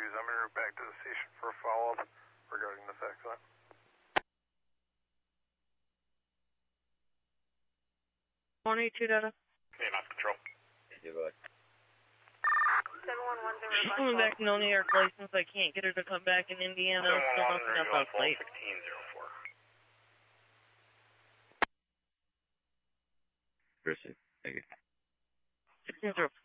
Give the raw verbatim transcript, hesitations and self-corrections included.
issues. I'm going to route back to the station for a follow-up regarding the fax line. one eighty-two data. Hey, not control. Yeah, bud. seven one one zero. She's coming back in no New York license. I can't get her to come back in Indiana. I'm still nothing up on plate. sixteen zero four. Appreciate it. Thank you. sixteen zero four.